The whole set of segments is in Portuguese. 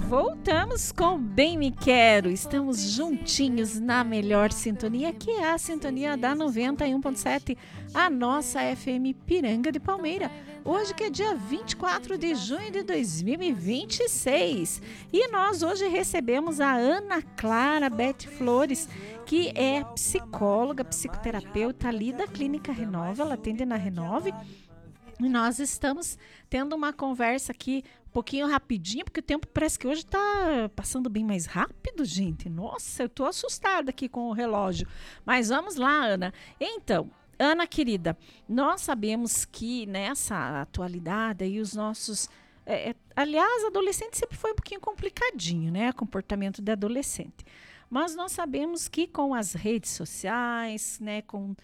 voltamos com Bem Me Quero. Estamos juntinhos na melhor sintonia, que é a sintonia da 91.7, a nossa FM Piranga de Palmeira. Hoje que é dia 24 de junho de 2026. E nós hoje recebemos a Ana Clara Beth Flores, que é psicóloga, psicoterapeuta ali da Clínica Renove. Ela atende na Renove. E nós estamos tendo uma conversa aqui um pouquinho rapidinho, porque o tempo parece que hoje está passando bem mais rápido, gente. Nossa, eu estou assustada aqui com o relógio. Mas vamos lá, Ana. Então, Ana querida, nós sabemos que nessa atualidade aí os nossos... aliás, adolescente sempre foi um pouquinho complicadinho, né? Comportamento de adolescente. Mas nós sabemos que com as redes sociais, né?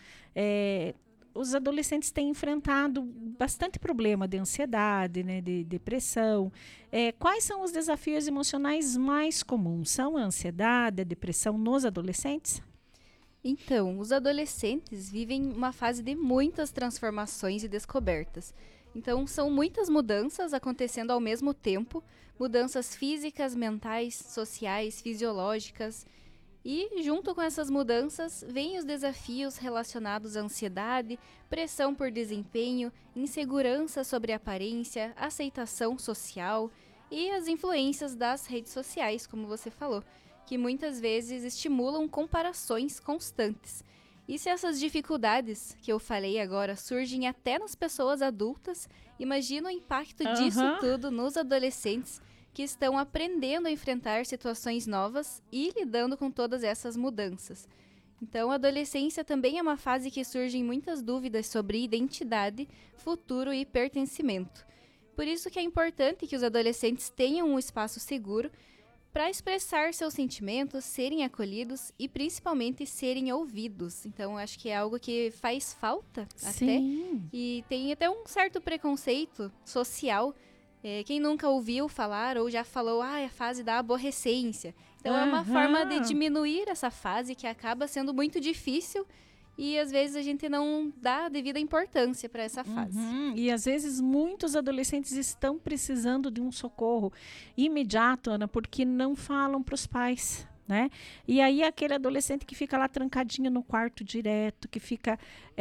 Os adolescentes têm enfrentado bastante problema de ansiedade, né, de depressão. Quais são os desafios emocionais mais comuns? São a ansiedade, a depressão nos adolescentes? Então, os adolescentes vivem uma fase de muitas transformações e descobertas. Então, são muitas mudanças acontecendo ao mesmo tempo, mudanças físicas, mentais, sociais, fisiológicas. E, junto com essas mudanças, vêm os desafios relacionados à ansiedade, pressão por desempenho, insegurança sobre a aparência, aceitação social e as influências das redes sociais, como você falou, que muitas vezes estimulam comparações constantes. E se essas dificuldades que eu falei agora surgem até nas pessoas adultas, imagina o impacto disso tudo nos adolescentes, que estão aprendendo a enfrentar situações novas e lidando com todas essas mudanças. Então, a adolescência também é uma fase que surgem muitas dúvidas sobre identidade, futuro e pertencimento. Por isso que é importante que os adolescentes tenham um espaço seguro para expressar seus sentimentos, serem acolhidos e principalmente serem ouvidos. Então, acho que é algo que faz falta até. E tem até um certo preconceito social. Quem nunca ouviu falar ou já falou, é a fase da aborrecência. Então, é uma forma de diminuir essa fase que acaba sendo muito difícil e, às vezes, a gente não dá a devida importância para essa fase. E, às vezes, muitos adolescentes estão precisando de um socorro imediato, Ana, porque não falam para os pais, né? E aí, aquele adolescente que fica lá trancadinho no quarto direto, que fica...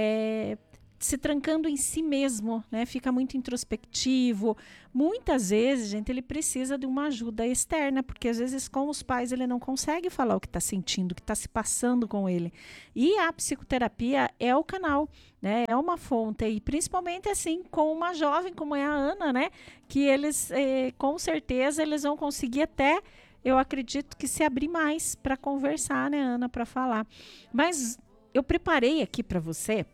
se trancando em si mesmo, né? Fica muito introspectivo. Muitas vezes, gente, ele precisa de uma ajuda externa, porque às vezes com os pais ele não consegue falar o que está sentindo, o que está se passando com ele. E a psicoterapia é o canal, né? É uma fonte, e principalmente assim, com uma jovem como é a Ana, né? Que eles, com certeza, eles vão conseguir até, eu acredito, que se abrir mais para conversar, né, Ana, para falar. Mas eu preparei aqui para você.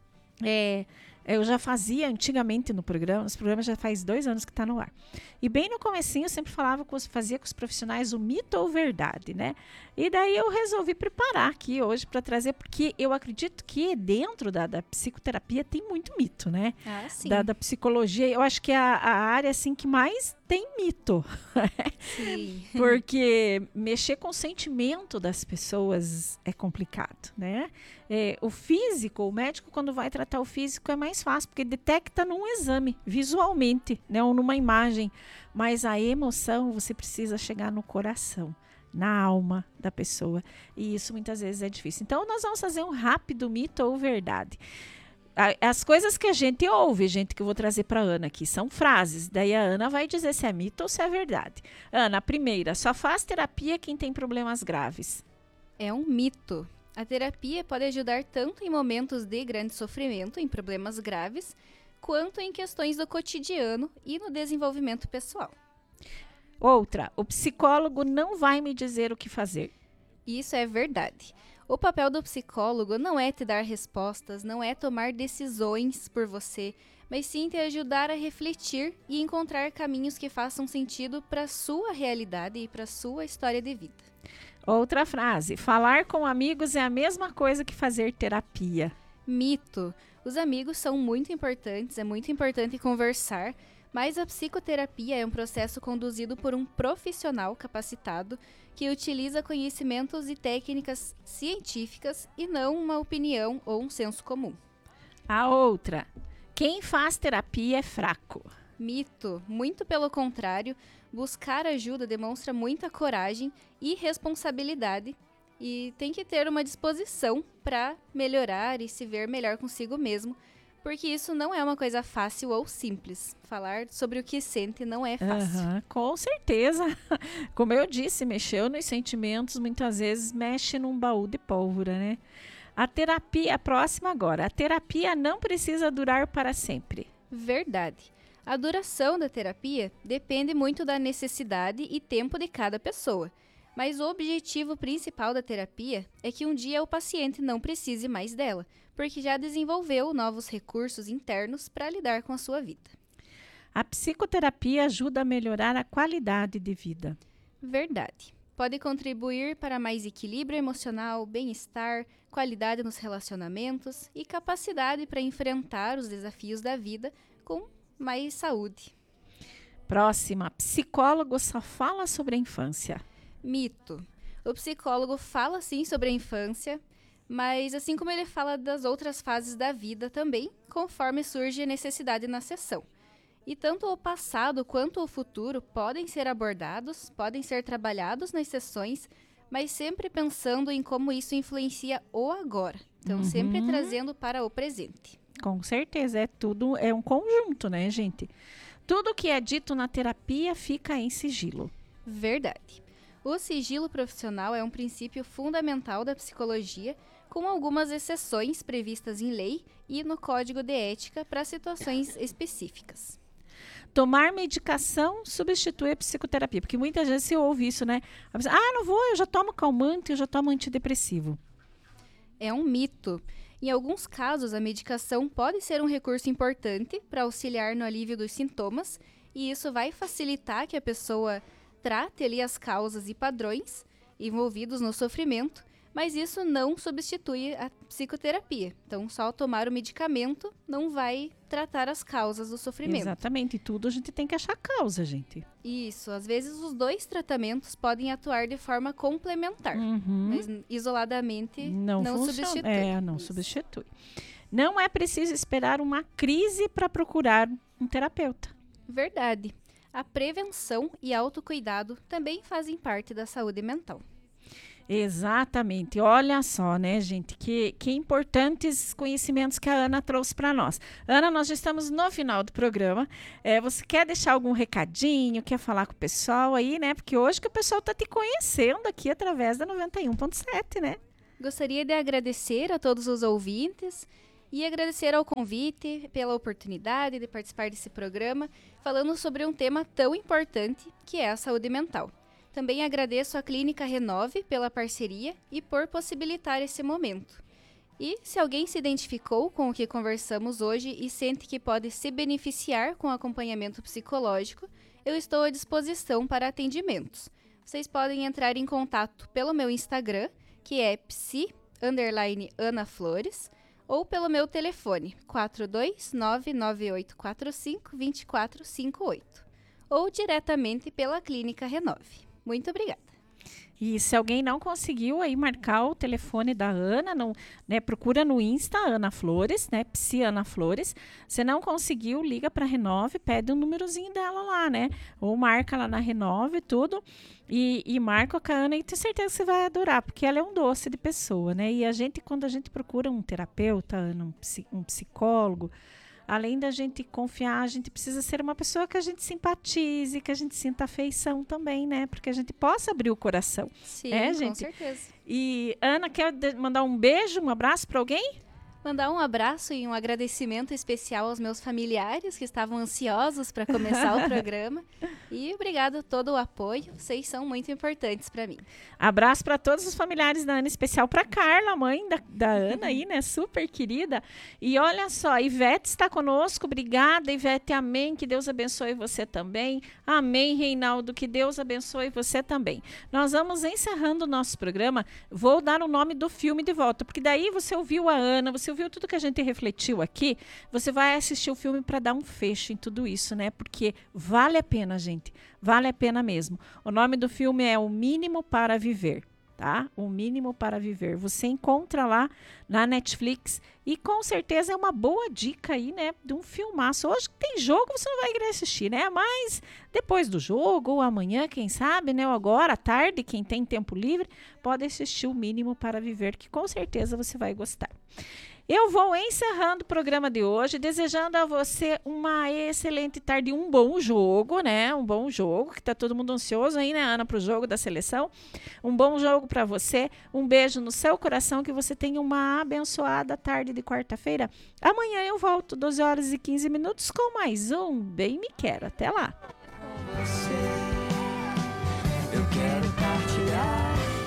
Eu já fazia antigamente no programa, esse programa já faz 2 anos que está no ar. E bem no comecinho eu sempre fazia com os profissionais o mito ou verdade, né? E daí eu resolvi preparar aqui hoje para trazer, porque eu acredito que dentro da psicoterapia tem muito mito, né? Sim. Da psicologia, eu acho que é a área assim, que mais tem mito. Sim. Porque mexer com o sentimento das pessoas é complicado, né? O físico, o médico, quando vai tratar o físico, é mais fácil, porque detecta num exame, visualmente, né? Ou numa imagem. Mas a emoção, você precisa chegar no coração, na alma da pessoa. E isso muitas vezes é difícil. Então, nós vamos fazer um rápido mito ou verdade. As coisas que a gente ouve, gente, que eu vou trazer para a Ana aqui, são frases. Daí a Ana vai dizer se é mito ou se é verdade. Ana, a primeira, só faz terapia quem tem problemas graves. É um mito. A terapia pode ajudar tanto em momentos de grande sofrimento, em problemas graves, quanto em questões do cotidiano e no desenvolvimento pessoal. Outra, o psicólogo não vai me dizer o que fazer. Isso é verdade. O papel do psicólogo não é te dar respostas, não é tomar decisões por você, mas sim te ajudar a refletir e encontrar caminhos que façam sentido para a sua realidade e para a sua história de vida. Outra frase, falar com amigos é a mesma coisa que fazer terapia. Mito. Os amigos são muito importantes, é muito importante conversar, mas a psicoterapia é um processo conduzido por um profissional capacitado que utiliza conhecimentos e técnicas científicas e não uma opinião ou um senso comum. A outra, quem faz terapia é fraco. Mito. Muito pelo contrário, buscar ajuda demonstra muita coragem e responsabilidade e tem que ter uma disposição para melhorar e se ver melhor consigo mesmo, porque isso não é uma coisa fácil ou simples. Falar sobre o que sente não é fácil. Com certeza. Como eu disse, mexeu nos sentimentos, muitas vezes mexe num baú de pólvora, né? A terapia, a próxima agora. A terapia não precisa durar para sempre. Verdade. A duração da terapia depende muito da necessidade e tempo de cada pessoa. Mas o objetivo principal da terapia é que um dia o paciente não precise mais dela, porque já desenvolveu novos recursos internos para lidar com a sua vida. A psicoterapia ajuda a melhorar a qualidade de vida. Verdade. Pode contribuir para mais equilíbrio emocional, bem-estar, qualidade nos relacionamentos e capacidade para enfrentar os desafios da vida com mais saúde. Próxima, psicólogo só fala sobre a infância. Mito. O psicólogo fala sim sobre a infância, mas assim como ele fala das outras fases da vida também, conforme surge a necessidade na sessão. E tanto o passado quanto o futuro podem ser abordados, podem ser trabalhados nas sessões, mas sempre pensando em como isso influencia o agora. Então, sempre trazendo para o presente. Com certeza, é um conjunto, né, gente? Tudo que é dito na terapia fica em sigilo. Verdade. O sigilo profissional é um princípio fundamental da psicologia, com algumas exceções previstas em lei e no Código de Ética para situações específicas. Tomar medicação substitui a psicoterapia, porque muitas vezes se ouve isso, né? A pessoa, não vou, eu já tomo calmante, eu já tomo antidepressivo. É um mito. Em alguns casos, a medicação pode ser um recurso importante para auxiliar no alívio dos sintomas, e isso vai facilitar que a pessoa trate ali as causas e padrões envolvidos no sofrimento, mas isso não substitui a psicoterapia. Então, só tomar o medicamento não vai tratar as causas do sofrimento. Exatamente, e tudo a gente tem que achar causa, gente. Isso, às vezes os dois tratamentos podem atuar de forma complementar, mas isoladamente não substitui. Não substitui. Não é preciso esperar uma crise para procurar um terapeuta. Verdade. A prevenção e autocuidado também fazem parte da saúde mental. Exatamente. Olha só, né, gente, que importantes conhecimentos que a Ana trouxe para nós. Ana, nós já estamos no final do programa. Você quer deixar algum recadinho, quer falar com o pessoal aí, né? Porque hoje que o pessoal está te conhecendo aqui através da 91.7, né? Gostaria de agradecer a todos os ouvintes e agradecer ao convite pela oportunidade de participar desse programa, falando sobre um tema tão importante que é a saúde mental. Também agradeço à Clínica Renove pela parceria e por possibilitar esse momento. E se alguém se identificou com o que conversamos hoje e sente que pode se beneficiar com acompanhamento psicológico, eu estou à disposição para atendimentos. Vocês podem entrar em contato pelo meu Instagram, que é psi_anaflores, ou pelo meu telefone 42998452458, ou diretamente pela Clínica Renove. Muito obrigada. E se alguém não conseguiu aí marcar o telefone da Ana, procura no Insta Ana Flores, né? Psi Ana Flores. Se não conseguiu, liga para a Renove, pede um númerozinho dela lá, né? Ou marca lá na Renove, tudo. E marca com a Ana e tenho certeza que você vai adorar, porque ela é um doce de pessoa, né? E quando a gente procura um terapeuta, Ana, um psicólogo, além da gente confiar, a gente precisa ser uma pessoa que a gente simpatize, que a gente sinta afeição também, né? Porque a gente possa abrir o coração. Sim, gente? Com certeza. E Ana, quer mandar um beijo, um abraço para alguém? Mandar um abraço e um agradecimento especial aos meus familiares que estavam ansiosos para começar o programa. E obrigado a todo o apoio, vocês são muito importantes para mim. Abraço para todos os familiares da Ana, especial para Carla, mãe da Ana aí, né? Super querida. E olha só, Ivete está conosco, obrigada Ivete, amém, que Deus abençoe você também. Amém, Reinaldo, que Deus abençoe você também. Nós vamos encerrando o nosso programa, vou dar o nome do filme de volta, porque daí você ouviu a Ana, você ouviu tudo que a gente refletiu aqui, você vai assistir o filme para dar um fecho em tudo isso, né? Porque vale a pena, gente. Vale a pena mesmo. O nome do filme é O Mínimo para Viver. tá? O Mínimo para Viver. Você encontra lá na Netflix e com certeza é uma boa dica aí, né, de um filmaço. Hoje tem jogo, você não vai querer assistir, né? Mas depois do jogo, ou amanhã, quem sabe, né, ou agora, à tarde, quem tem tempo livre, pode assistir O Mínimo para Viver, que com certeza você vai gostar. Eu vou encerrando o programa de hoje, desejando a você uma excelente tarde, um bom jogo, né? Um bom jogo, que tá todo mundo ansioso aí, né, Ana, para o jogo da seleção. Um bom jogo para você, um beijo no seu coração, que você tenha uma abençoada tarde de quarta-feira. Amanhã eu volto, 12 horas e 15 minutos, com mais um Bem Me Quero. Até lá! Eu quero partilhar.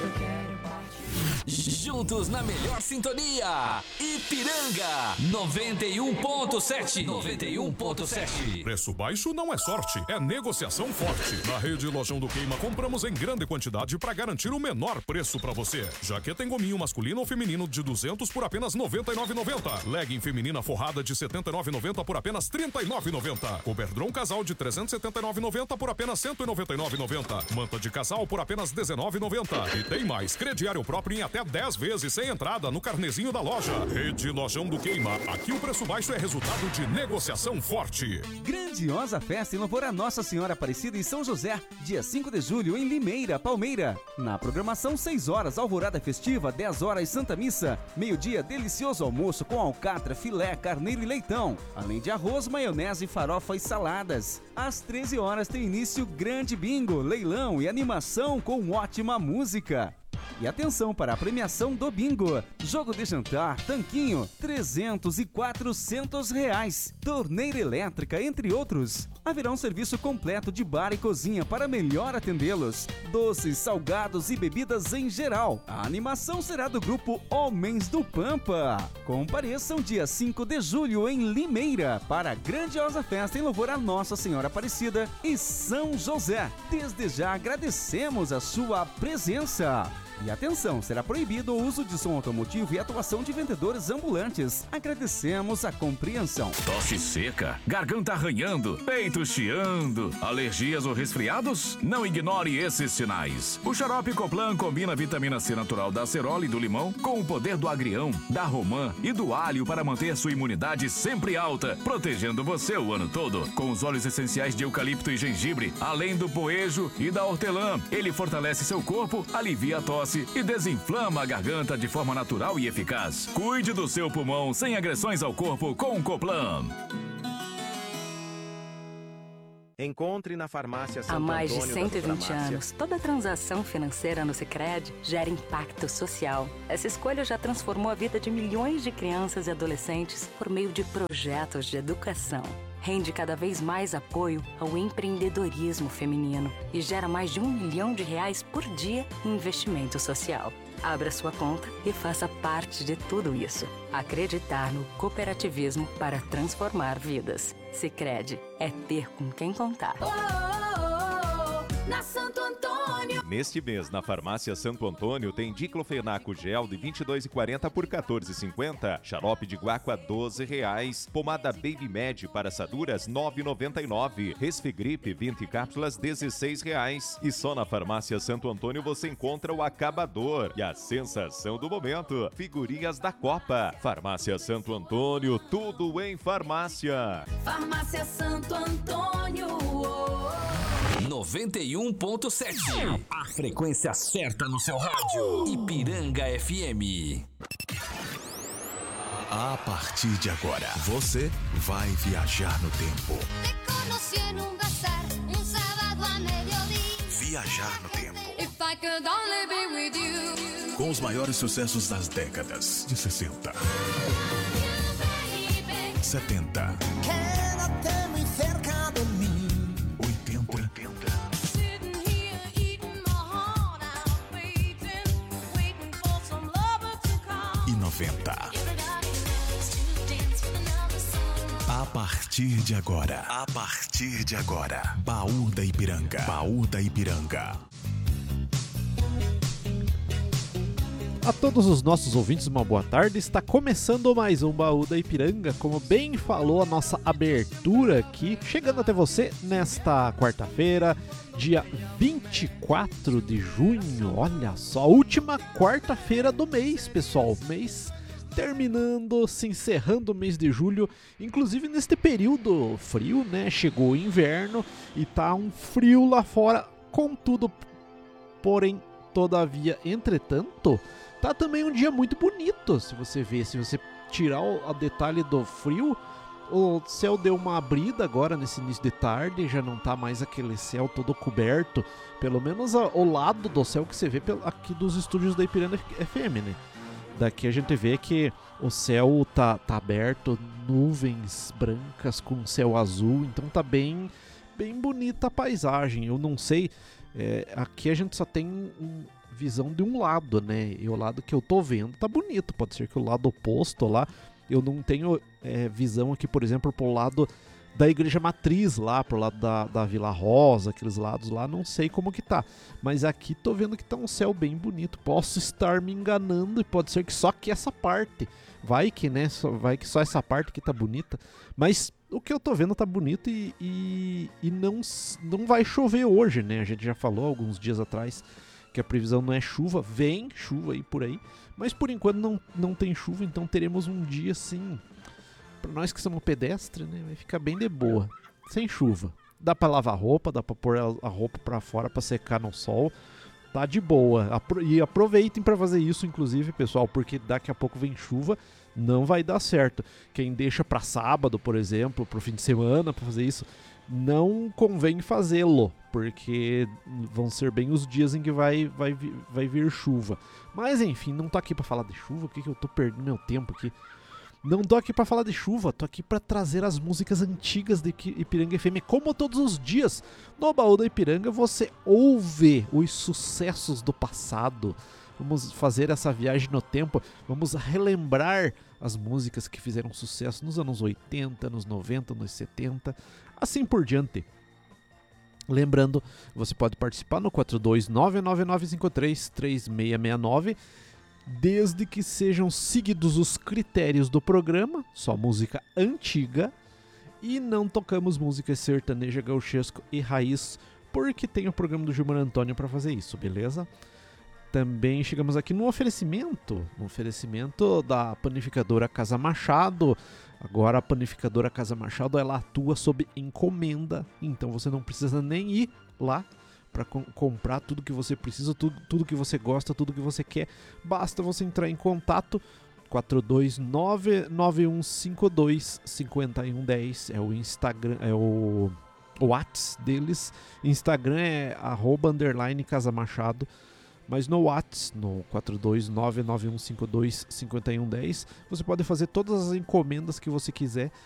Juntos na melhor sintonia, Ipiranga 91.7. 91.7. Preço baixo não é sorte, é negociação forte. Na rede Lojão do Queima compramos em grande quantidade para garantir o menor preço para você. Jaqueta em gominho masculino ou feminino de 200 por apenas R$ 99,90. Legging feminina forrada de R$ 79,90 por apenas R$ 39,90. Coberdron casal de R$ 379,90 por apenas R$ 199,90. Manta de casal por apenas R$ 19,90. E tem mais, crediário próprio em até 10 vezes sem entrada no carnezinho da loja. Rede Lojão do Queima. Aqui o preço baixo é resultado de negociação forte. Grandiosa festa em louvor a Nossa Senhora Aparecida em São José, dia 5 de julho em Limeira, Palmeira. Na programação, 6 horas, alvorada festiva, 10 horas, Santa Missa. Meio-dia, delicioso almoço com alcatra, filé, carneiro e leitão. Além de arroz, maionese, farofa e saladas. Às 13 horas tem início grande bingo, leilão e animação com ótima música. E atenção para a premiação do bingo. Jogo de jantar, tanquinho, 300 e 400 reais. Torneira elétrica, entre outros. Haverá um serviço completo de bar e cozinha para melhor atendê-los. Doces, salgados e bebidas em geral. A animação será do grupo Homens do Pampa. Compareçam dia 5 de julho em Limeira para a grandiosa festa em louvor a Nossa Senhora Aparecida e São José. Desde já agradecemos a sua presença. E atenção, será proibido o uso de som automotivo e atuação de vendedores ambulantes. Agradecemos a compreensão. Tosse seca, garganta arranhando, peito chiando, alergias ou resfriados? Não ignore esses sinais. O xarope Coplan combina a vitamina C natural da acerola e do limão com o poder do agrião, da romã e do alho para manter sua imunidade sempre alta, protegendo você o ano todo. Com os óleos essenciais de eucalipto e gengibre, além do poejo e da hortelã, ele fortalece seu corpo, alivia a tosse e desinflama a garganta de forma natural e eficaz. Cuide do seu pulmão sem agressões ao corpo com Coplan. Encontre na farmácia Santo Há mais de Antônio 120 anos, toda transação financeira no Sicredi gera impacto social. Essa escolha já transformou a vida de milhões de crianças e adolescentes por meio de projetos de educação. Rende cada vez mais apoio ao empreendedorismo feminino e gera mais de R$1 milhão por dia em investimento social. Abra sua conta e faça parte de tudo isso. Acreditar no cooperativismo para transformar vidas. Sicredi é ter com quem contar. Na Santo Antônio. Neste mês, na farmácia Santo Antônio, tem diclofenaco gel de R$ 22,40 por R$ 14,50. Xarope de guaco a R$ 12,00. Pomada Baby Med para assaduras R$ 9,99. Resfigripe 20 cápsulas R$ 16,00. E só na farmácia Santo Antônio você encontra o acabador. E a sensação do momento, figurinhas da Copa. Farmácia Santo Antônio, tudo em farmácia. Farmácia Santo Antônio. 91.7. A frequência certa no seu rádio. Ipiranga FM. A partir de agora, você vai viajar no tempo. Viajar no tempo. Com os maiores sucessos das décadas de 60, 70, 80 e 90. A partir de agora, Baú da Ipiranga. Baú da Ipiranga. A todos os nossos ouvintes, uma boa tarde. Está começando mais um Baú da Ipiranga, como bem falou a nossa abertura aqui, chegando até você nesta quarta-feira, dia 24 de junho. Olha só, última quarta-feira do mês, pessoal. Mês terminando, se encerrando o mês de julho, inclusive neste período frio, né? Chegou o inverno e tá um frio lá fora, contudo, porém, todavia, entretanto, tá também um dia muito bonito, se você tirar o detalhe do frio, o céu deu uma abrida agora nesse início de tarde, já não tá mais aquele céu todo coberto, pelo menos o lado do céu que você vê aqui dos estúdios da Ipiranga FM, né? Daqui a gente vê que o céu tá aberto, nuvens brancas com céu azul, então tá bem bonita a paisagem. Eu não sei, aqui a gente só tem visão de um lado, né? E o lado que eu tô vendo tá bonito. Pode ser que o lado oposto lá, eu não tenho visão aqui, por exemplo, pro lado da Igreja Matriz lá, pro lado da Vila Rosa, aqueles lados lá, não sei como que tá. Mas aqui tô vendo que tá um céu bem bonito. Posso estar me enganando e pode ser que só que essa parte, vai que só essa parte que tá bonita. Mas o que eu tô vendo tá bonito e não vai chover hoje, né? A gente já falou alguns dias atrás que a previsão não é chuva, vem chuva aí por aí, mas por enquanto não tem chuva, então teremos um dia assim, para nós que somos pedestres, né, vai ficar bem de boa, sem chuva. Dá para lavar roupa, dá para pôr a roupa para fora para secar no sol, tá de boa. E aproveitem para fazer isso, inclusive, pessoal, porque daqui a pouco vem chuva, não vai dar certo. Quem deixa para sábado, por exemplo, pro fim de semana para fazer isso, não convém fazê-lo, porque vão ser bem os dias em que vai vir chuva. Mas enfim, não tô aqui pra falar de chuva, que eu tô perdendo meu tempo aqui. Não tô aqui pra falar de chuva, tô aqui pra trazer as músicas antigas de Ipiranga FM. Como todos os dias, no Baú da Ipiranga você ouve os sucessos do passado. Vamos fazer essa viagem no tempo, vamos relembrar as músicas que fizeram sucesso nos anos 80, nos 90, nos 70, assim por diante. Lembrando, você pode participar no 42999533669, desde que sejam seguidos os critérios do programa, só música antiga, e não tocamos música sertaneja, gauchesco e raiz, porque tem o programa do Gilmar Antônio para fazer isso, beleza? Também chegamos aqui no oferecimento da panificadora Casa Machado. Agora a panificadora Casa Machado, ela atua sob encomenda, então você não precisa nem ir lá para comprar tudo que você precisa, tudo que você gosta, tudo que você quer. Basta você entrar em contato, 42991525110 é o Instagram, é o WhatsApp deles. Instagram é @_Casa Machado. Mas no WhatsApp, no 42991525110, você pode fazer todas as encomendas que você quiser